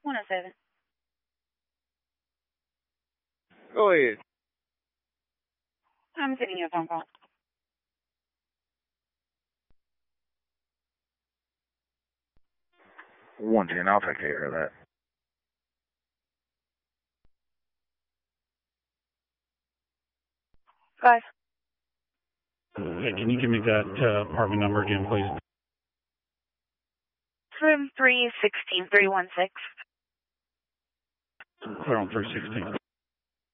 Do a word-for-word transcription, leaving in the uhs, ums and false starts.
one oh seven. Go ahead. I'm sending you a phone call. one ten, I'll take care of that. Five. Okay, can you give me that uh, apartment number again, please? Room three sixteen three one six. Clear on three sixteen.